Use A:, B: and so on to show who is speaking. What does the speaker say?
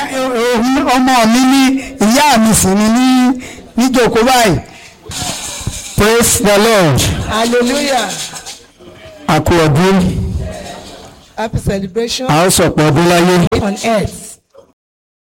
A: ọmọ mi ní ìyá mi sì ní níjókòó báyìí. Praise the Lord.
B: Hallelujah.
A: A kú ọdún.
B: Happy celebration
A: A ó sọ̀pọ̀ ọdún láyé.
B: on earth.